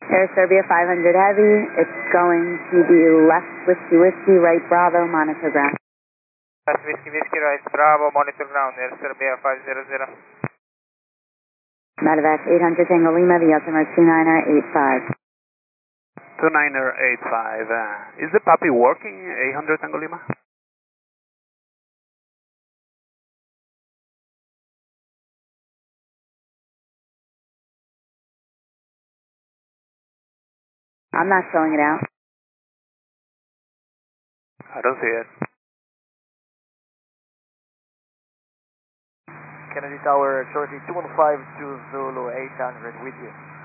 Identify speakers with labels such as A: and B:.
A: Air Serbia 500 Heavy, it's going to be left Whiskey, right Bravo, monitor ground.
B: Left Whiskey, right Bravo, monitor ground, Air Serbia 500.
A: Medevac 800 Tango Lima, the altimeter 29er85.
C: 29er85. Is the puppy working, 800 Tango Lima?
A: I'm not showing it out.
C: I don't see it.
D: Kennedy Tower, shortly 215 to Zulu 800 with you.